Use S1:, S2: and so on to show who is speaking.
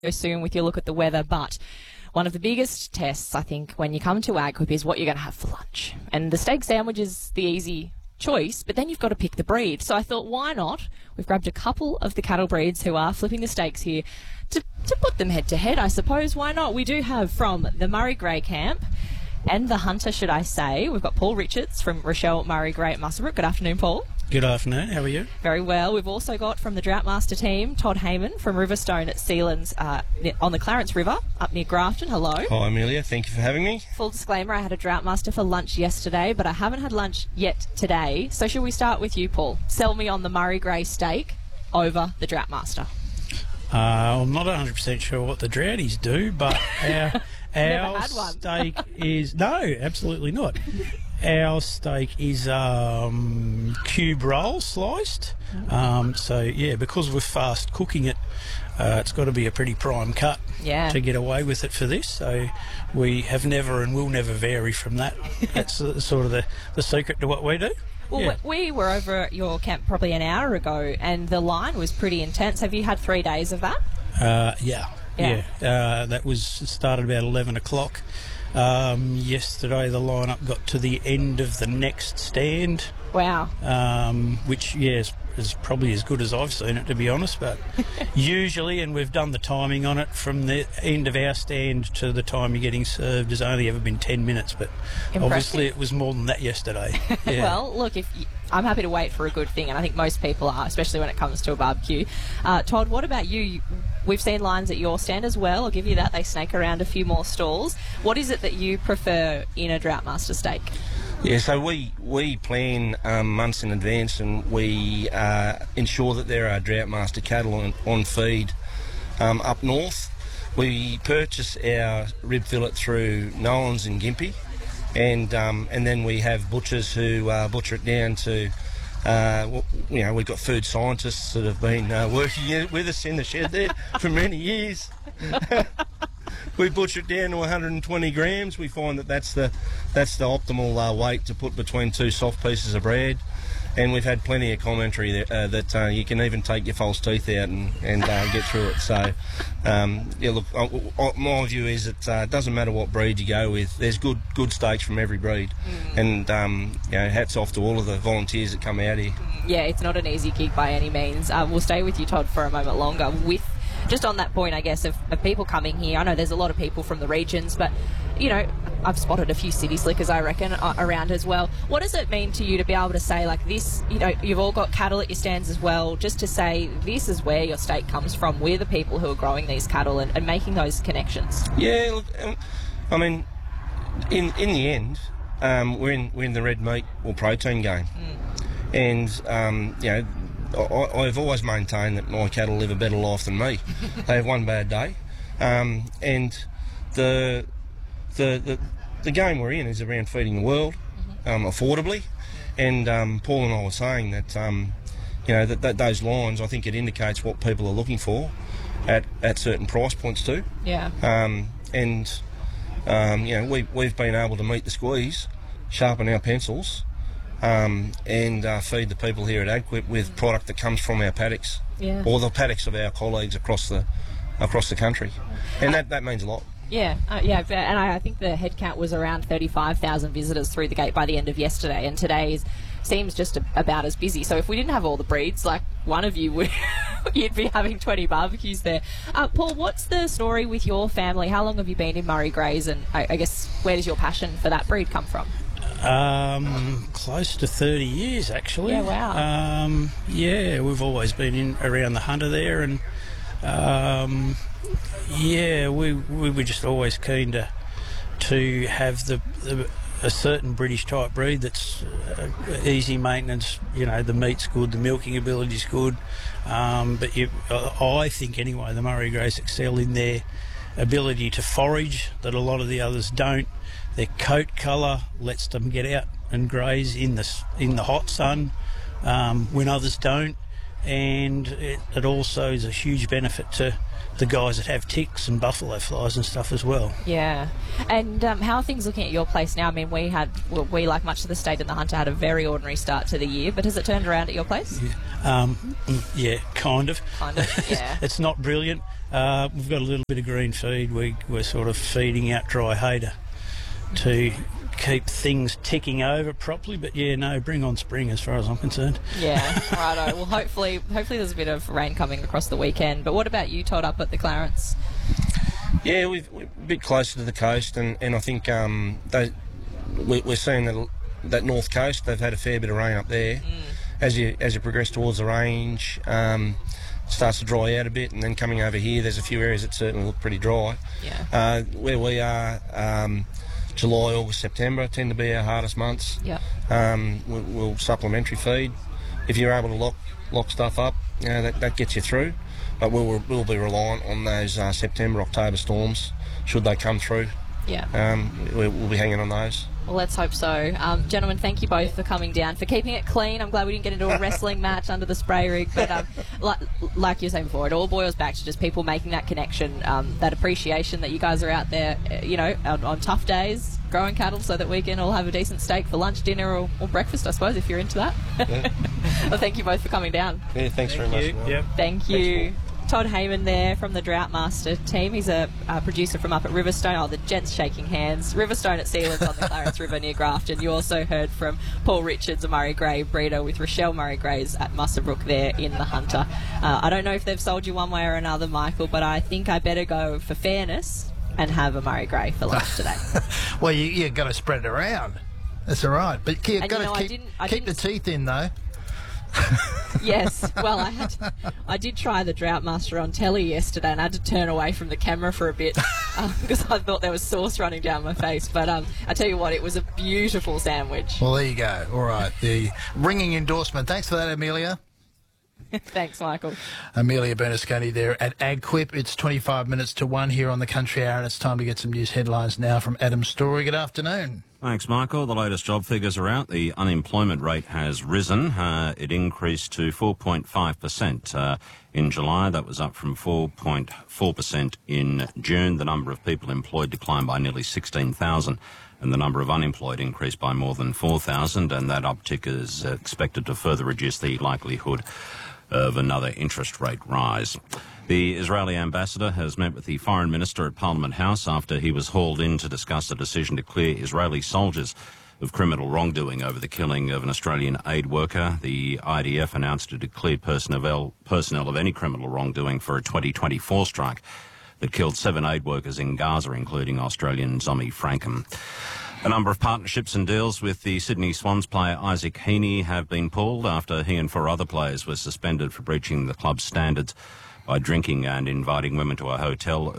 S1: soon with your look at the weather, but one of the biggest tests, I think, when you come to AgQuip is what you're going to have for lunch. And the steak sandwich is the easy choice, but then you've got to pick the breed. So I thought, why not? We've grabbed a couple of the cattle breeds who are flipping the steaks here to put them head to head, I suppose. Why not? We do have from the Murray Grey camp and the Hunter, should I say. We've got Paul Richards from Rochelle Murray Grey at Muswellbrook. Good afternoon, Paul.
S2: Good afternoon. How are you?
S1: Very well. We've also got from the Droughtmaster team, Todd Heyman from Riverstone at Sealands on the Clarence River up near Grafton. Hello.
S3: Hi, Amelia. Thank you for having me.
S1: Full disclaimer, I had a Droughtmaster for lunch yesterday, but I haven't had lunch yet today. So shall we start with you, Paul? Sell me on the Murray Grey steak over the Droughtmaster.
S2: I'm not 100% sure what the Droughties do, but our
S1: had one.
S2: steak is... No, absolutely not. Our steak is cube roll sliced. So, yeah, because we're fast cooking it, it's got to be a pretty prime cut to get away with it for this. So we have never and will never vary from that. That's sort of the secret to what we do.
S1: Well, we were over at your camp probably an hour ago, and the line was pretty intense. Have you had 3 days of that?
S2: Yeah. That started about 11 o'clock. Yesterday the lineup got to the end of the next stand.
S1: Wow.
S2: Which, is probably as good as I've seen it, to be honest. But usually, and we've done the timing on it, from the end of our stand to the time you're getting served has only ever been 10 minutes. But obviously it was more than that yesterday. Yeah.
S1: Well, look, I'm happy to wait for a good thing, and I think most people are, especially when it comes to a barbecue. Todd, what about you? We've seen lines at your stand as well. I'll give you that. They snake around a few more stalls. What is it that you prefer in a Droughtmaster steak?
S3: Yeah, so we plan months in advance, and we ensure that there are Droughtmaster cattle on feed up north. We purchase our rib fillet through Nolan's in Gympie, and then we have butchers who butcher it down to... we've got food scientists that have been working with us in the shed there for many years. We butcher it down to 120 grams. We find that that's the optimal weight to put between two soft pieces of bread. And we've had plenty of commentary that you can even take your false teeth out and get through it. So, my view is it doesn't matter what breed you go with. There's good steaks from every breed. And, hats off to all of the volunteers that come out here. Yeah,
S1: it's not an easy gig by any means. We'll stay with you, Todd, for a moment longer. Just on that point, I guess, of people coming here. I know there's a lot of people from the regions, but, I've spotted a few city slickers, I reckon, around as well. What does it mean to you to be able to say, like, this, you've all got cattle at your stands as well, just to say this is where your steak comes from, we're the people who are growing these cattle and making those connections? Yeah,
S3: look, I mean, in the end, we're in the red meat or protein game. And, I've always maintained that my cattle live a better life than me. They have one bad day. And the game we're in is around feeding the world affordably. And Paul and I were saying that, that those lines, I think it indicates what people are looking for at certain price points too.
S1: Yeah.
S3: We've been able to meet the squeeze, sharpen our pencils, and feed the people here at AgQuip with product that comes from our paddocks, or the paddocks of our colleagues across the country, and that means a lot.
S1: Yeah, and I think the head count was around 35,000 visitors through the gate by the end of yesterday, and today seems just about as busy. So if we didn't have all the breeds, like one of you you'd be having 20 barbecues there. Paul, what's the story with your family? How long have you been in Murray Greys, and I guess where does your passion for that breed come from?
S2: Close to 30 years, actually.
S1: Yeah, wow.
S2: We've always been around the Hunter there, and we were just always keen to have a certain British type breed that's easy maintenance. The meat's good, the milking ability's good, but I think anyway the Murray Greys excel in their ability to forage that a lot of the others don't. Their coat colour lets them get out and graze in the hot sun when others don't, and it also is a huge benefit to the guys that have ticks and buffalo flies and stuff as well.
S1: Yeah. And how are things looking at your place now? I mean, we, like much of the state and the Hunter, had a very ordinary start to the year, but has it turned around at your place?
S2: Yeah, kind of.
S1: Kind of, yeah.
S2: It's not brilliant. We've got a little bit of green feed. We're sort of feeding out dry hay to keep things ticking over properly, but yeah, no, bring on spring as far as I'm concerned.
S1: Yeah, righto. Well, hopefully there's a bit of rain coming across the weekend. But what about you, Todd, up at the Clarence?
S3: Yeah, we're a bit closer to the coast, and I think we're seeing that north coast. They've had a fair bit of rain up there. As you progress towards the range, it starts to dry out a bit, and then coming over here, there's a few areas that certainly look pretty dry.
S1: Yeah.
S3: Where we are, July, August, September tend to be our hardest months.
S1: Yeah.
S3: We'll supplementary feed. If you're able to lock stuff up, that gets you through. But we'll be reliant on those September, October storms, should they come through.
S1: Yeah.
S3: We'll be hanging on those.
S1: Well, let's hope so. Gentlemen, thank you both for coming down, for keeping it clean. I'm glad we didn't get into a wrestling match under the spray rig. But like you were saying before, it all boils back to just people making that connection, that appreciation that you guys are out there, on tough days, growing cattle so that we can all have a decent steak for lunch, dinner or breakfast, I suppose, if you're into that.
S3: Yeah.
S1: Well, thank you both for coming down.
S3: Yeah, thanks very much.
S2: Yep.
S1: Thank you. Todd Heyman there from the Droughtmaster team. He's a producer from up at Riverstone. Oh, the gents shaking hands. Riverstone at Sealands on the Clarence River near Grafton. You also heard from Paul Richards, a Murray Grey breeder, with Rochelle Murray Greys at Muswellbrook there in the Hunter. I don't know if they've sold you one way or another, Michael, but I think I better go for fairness and have a Murray Grey for lunch today.
S4: Well, you've got to spread it around. That's all right. But you've got to keep the teeth in, though.
S1: Yes, well, I did try the Droughtmaster on telly yesterday, and I had to turn away from the camera for a bit because I thought there was sauce running down my face. But I tell you what, it was a beautiful sandwich.
S4: Well, there you go. All right, the ringing endorsement. Thanks for that, Amelia.
S1: Thanks, Michael.
S4: Amelia Bernasconi there at AgQuip. It's 25 minutes to 1 here on the Country Hour, and it's time to get some news headlines now from Adam Story. Good afternoon.
S5: Thanks, Michael. The latest job figures are out. The unemployment rate has risen. It increased to 4.5% in July. That was up from 4.4% in June. The number of people employed declined by nearly 16,000. And the number of unemployed increased by more than 4,000, and that uptick is expected to further reduce the likelihood of another interest rate rise. The Israeli ambassador has met with the foreign minister at Parliament House after he was hauled in to discuss a decision to clear Israeli soldiers of criminal wrongdoing over the killing of an Australian aid worker. The IDF announced it had cleared personnel of any criminal wrongdoing for a 2024 strike that killed 7 aid workers in Gaza, including Australian Zomi Frankham. A number of partnerships and deals with the Sydney Swans player Isaac Heaney have been pulled after he and 4 other players were suspended for breaching the club's standards by drinking and inviting women to a hotel